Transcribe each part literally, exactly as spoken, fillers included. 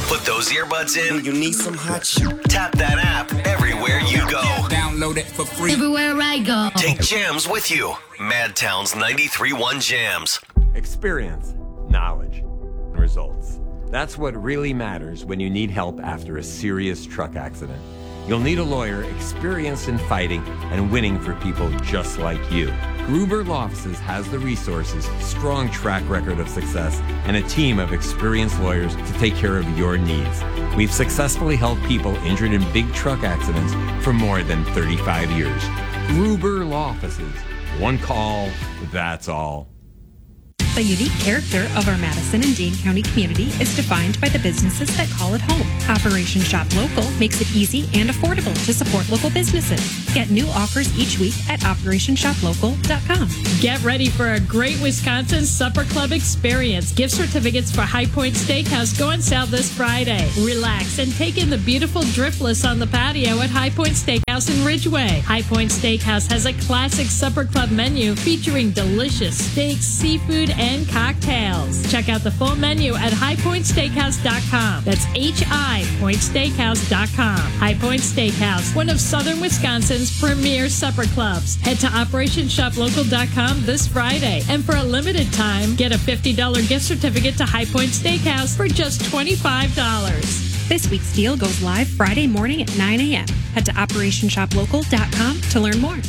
Put those earbuds in. You need some hot shit. Tap that app everywhere you go. Download it for free. Everywhere I go. Take Jams with you. Madtown's ninety-three point one Jams. Experience, knowledge, and results. That's what really matters when you need help after a serious truck accident. You'll need a lawyer experienced in fighting and winning for people just like you. Gruber Law Offices has the resources, strong track record of success, and a team of experienced lawyers to take care of your needs. We've successfully helped people injured in big truck accidents for more than thirty-five years. Gruber Law Offices. One call, that's all. The unique character of our Madison and Dane County community is defined by the businesses that call it home. Operation Shop Local makes it easy and affordable to support local businesses. Get new offers each week at operation shop local dot com. Get ready for a great Wisconsin Supper Club experience. Gift certificates for High Point Steakhouse go on sale this Friday. Relax and take in the beautiful driftless on the patio at High Point Steakhouse in Ridgeway. High Point Steakhouse has a classic Supper Club menu featuring delicious steaks, seafood, and cocktails. Check out the full menu at high point steakhouse dot com. That's H I point steakhouse dot com. High Point Steakhouse, one of southern Wisconsin's premier supper clubs. Head to operation shop local dot com this Friday. And for a limited time, get a fifty dollars gift certificate to High Point Steakhouse for just twenty-five dollars. This week's deal goes live Friday morning at nine a.m. Head to operation shop local dot com to learn more.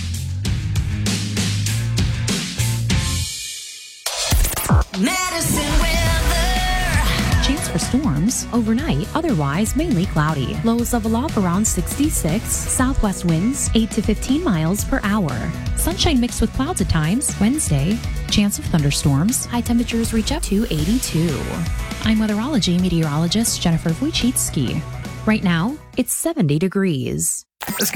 Madison weather. Chance for storms overnight, otherwise mainly cloudy. Lows level off around sixty-six. Southwest winds eight to fifteen miles per hour. Sunshine mixed with clouds at times. Wednesday, chance of thunderstorms. High temperatures reach up to eighty-two. I'm weatherology meteorologist Jennifer Wojcicki. Right now, it's seventy degrees. Let's get